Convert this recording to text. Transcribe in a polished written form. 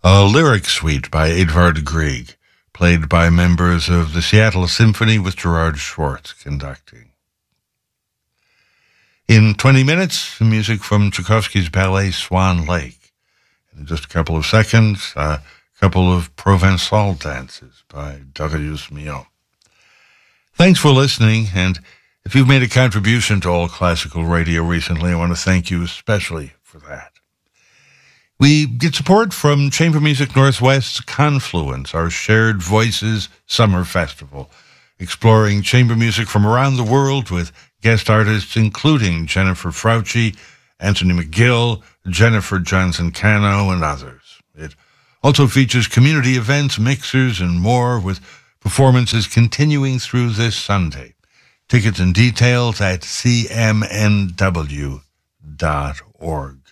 A lyric suite by Edvard Grieg, played by members of the Seattle Symphony with Gerard Schwartz conducting. In 20 minutes, music from Tchaikovsky's ballet Swan Lake. In just a couple of seconds, a couple of Provençal dances by Darius Milhaud. Thanks for listening, and if you've made a contribution to All Classical Radio recently, I want to thank you especially for that. We get support from Chamber Music Northwest's Confluence, our Shared Voices Summer Festival, exploring chamber music from around the world with guest artists including Jennifer Frautschi, Anthony McGill, Jennifer Johnson-Cano, and others. It also features community events, mixers, and more, with performances continuing through this Sunday. Tickets and details at cmnw.org.